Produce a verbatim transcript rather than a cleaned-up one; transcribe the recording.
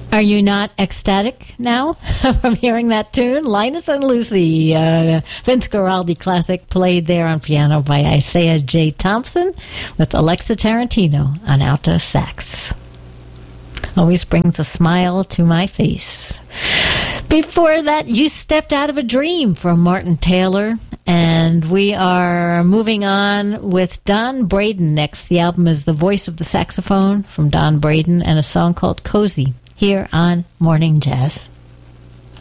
Are you not ecstatic now from hearing that tune? Linus and Lucy, uh, Vince Guaraldi classic, played there on piano by Isaiah J. Thompson with Alexa Tarantino on alto sax. Always brings a smile to my face. Before that, You Stepped Out of a Dream from Martin Taylor. And we are moving on with Don Braden next. The album is The Voice of the Saxophone from Don Braden and a song called Cozy here on Morning Jazz.